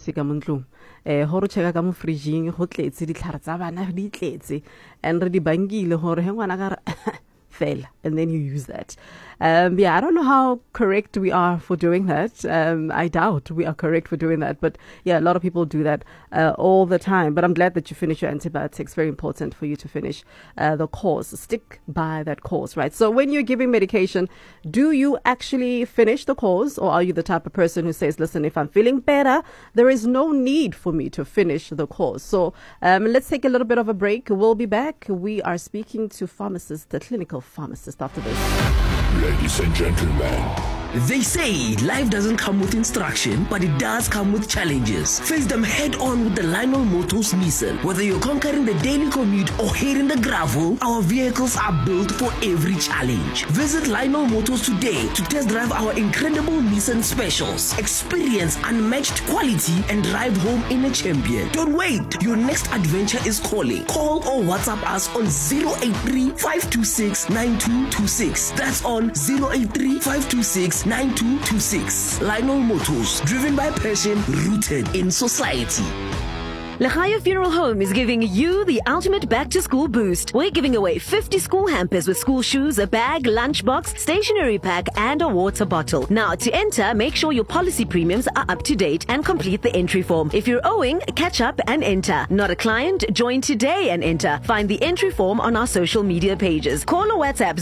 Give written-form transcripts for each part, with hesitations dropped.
tletse ka montlong ho re cheka ka mo fridging go tletse ditlhare tsa bana di tletse and re di bankile gore he ngwana ka re fell, and then you use that. I don't know how correct we are for doing that. I doubt we are correct for doing that. But yeah, a lot of people do that all the time. But I'm glad that you finish your antibiotics. Very important for you to finish the course. Stick by that course, right? So when you're giving medication, do you actually finish the course, or are you the type of person who says, listen, if I'm feeling better, there is no need for me to finish the course? So let's take a little bit of a break. We'll be back. We are speaking to pharmacist, the clinical pharmacist, after this. Ladies and gentlemen, they say life doesn't come with instruction, but it does come with challenges. Face them head on with the Lionel Motors Nissan. Whether you're conquering the daily commute or hitting the gravel, our vehicles are built for every challenge. Visit Lionel Motors today to test drive our incredible Nissan specials. Experience unmatched quality and drive home in a champion. Don't wait. Your next adventure is calling. Call or WhatsApp us on 083 526 9226. That's on 083 526 9226. Lionel Motors, driven by passion, rooted in society. Lechaya Funeral Home is giving you the ultimate back-to-school boost. We're giving away 50 school hampers with school shoes, a bag, lunchbox, stationery pack, and a water bottle. Now, to enter, make sure your policy premiums are up to date and complete the entry form. If you're owing, catch up and enter. Not a client? Join today and enter. Find the entry form on our social media pages. Call or WhatsApp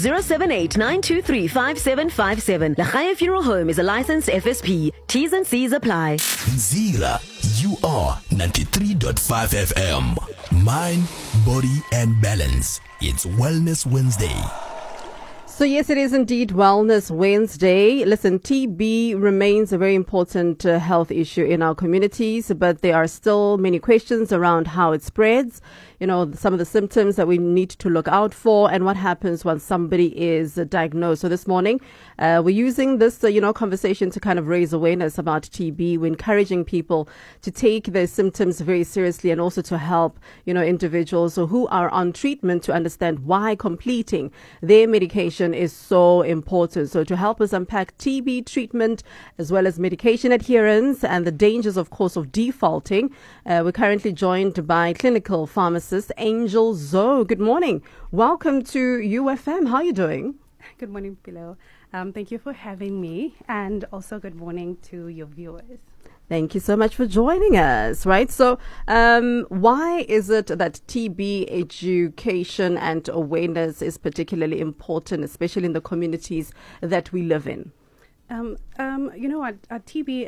078-923-5757. Lechaya Funeral Home is a licensed FSP. T's and C's apply. Zira, you are 93.5 FM. Mind, body, and balance. It's Wellness Wednesday. So yes, it is indeed Wellness Wednesday. Listen, TB remains a very important health issue in our communities, but there are still many questions around how it spreads, you know, some of the symptoms that we need to look out for, and what happens when somebody is diagnosed. So this morning, we're using this, conversation to kind of raise awareness about TB. We're encouraging people to take their symptoms very seriously, and also to help, individuals who are on treatment to understand why completing their medication is so important. So to help us unpack TB treatment as well as medication adherence and the dangers, of course, of defaulting, we're currently joined by clinical pharmacist Angel Zoe. Good morning. Welcome to UFM. How are you doing? Good morning, Pilo. Thank you for having me, and also good morning to your viewers. Thank you so much for joining us, right? So why is it that TB education and awareness is particularly important, especially in the communities that we live in? You know what? TB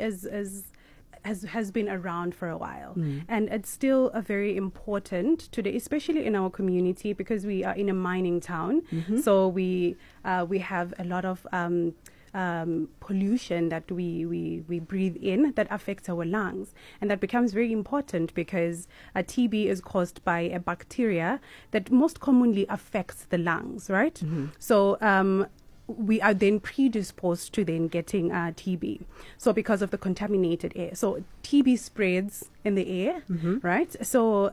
has been around for a while, and it's still a very important today, especially in our community, because we are in a mining town. So we have a lot of pollution that we breathe in that affects our lungs, and that becomes very important because TB is caused by a bacteria that most commonly affects the lungs, right? So we are then predisposed to then getting TB. So because of the contaminated air. So TB spreads in the air, right? So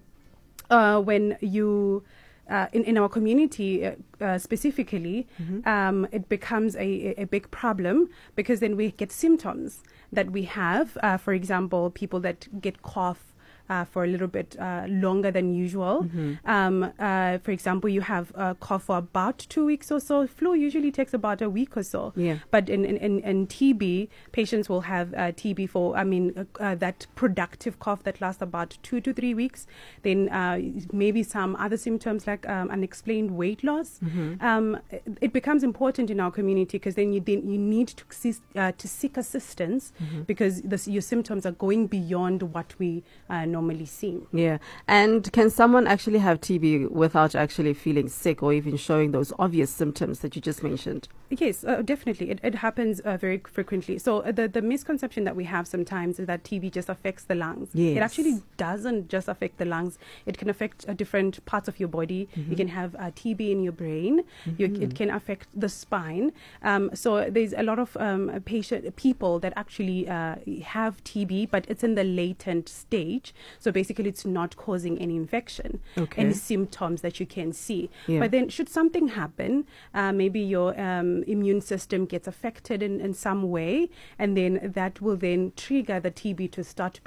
when you in our community specifically, it becomes a big problem, because then we get symptoms that we have. For example, people that get cough for a little bit longer than usual. For example, you have a cough for about 2 weeks or so. Flu usually takes about a week or so. But in TB, patients will have TB for, that productive cough that lasts about 2 to 3 weeks. Then maybe some other symptoms like unexplained weight loss. It becomes important in our community, because then you need to seek assistance, because your symptoms are going beyond what we normally see. Yeah. And can someone actually have TB without actually feeling sick or even showing those obvious symptoms that you just mentioned? Yes, definitely. It happens very frequently. So the misconception that we have sometimes is that TB just affects the lungs. Yes. It actually doesn't just affect the lungs. It can affect different parts of your body. You can have TB in your brain. It can affect the spine. So there's a lot of people that actually have TB, but it's in the latent stage. So basically, it's not causing any infection, any symptoms that you can see. But then should something happen, maybe your immune system gets affected in some way, and then that will then trigger the TB to start